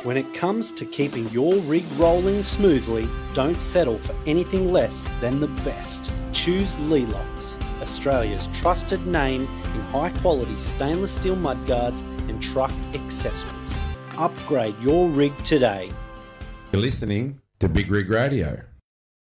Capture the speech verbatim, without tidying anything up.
When it comes to keeping your rig rolling smoothly, don't settle for anything less than the best. Choose Lelox, Australia's trusted name in high-quality stainless steel mudguards and truck accessories. Upgrade your rig today. You're listening to Big Rig Radio.